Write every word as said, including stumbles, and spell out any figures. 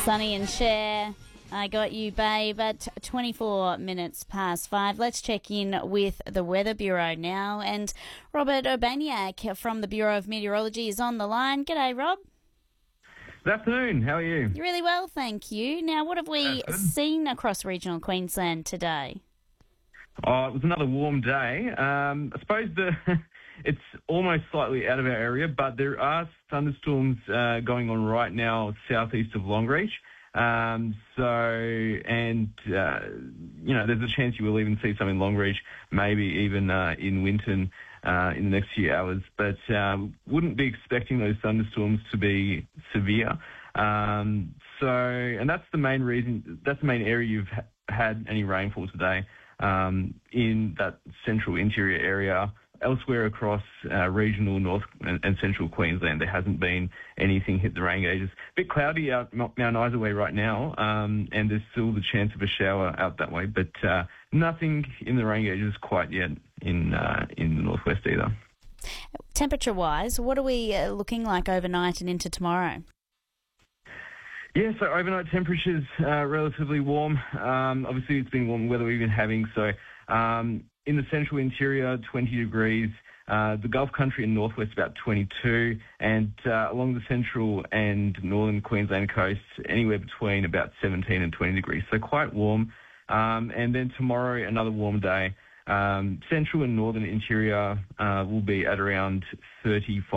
Sunny and Cher, I got you, babe, at twenty-four minutes past five. Let's check in with the Weather Bureau now. And Robert Urbaniak from the Bureau of Meteorology is on the line. G'day, Rob. Good afternoon. How are you? Really well, thank you. Now, what have we seen across regional Queensland today? Oh, it was another warm day. Um, I suppose the it's almost slightly out of our area, but there are thunderstorms uh, going on right now southeast of Longreach. Um, so, and, uh, you know, there's a chance you will even see some in Longreach, maybe even uh, in Winton uh, in the next few hours. But um, wouldn't be expecting those thunderstorms to be severe. Um, so, and that's the main reason, that's the main area you've ha- had any rainfall today. Um, in that central interior area. Elsewhere across uh, regional north and, and central Queensland, there hasn't been anything hit the rain gauges. A bit cloudy out Mount Isa way right now, um, and there's still the chance of a shower out that way, but uh, nothing in the rain gauges quite yet in uh, in the northwest either. Temperature-wise, what are we uh, looking like overnight and into tomorrow? Yeah, so overnight temperatures uh, relatively warm. Um, obviously, it's been warm weather we've been having. So um, in the central interior, twenty degrees. Uh, the Gulf Country and northwest about twenty-two, and uh, along the central and northern Queensland coasts, anywhere between about seventeen and twenty degrees. So quite warm. Um, and then tomorrow, another warm day. Um, central and northern interior uh, will be at around thirty-five.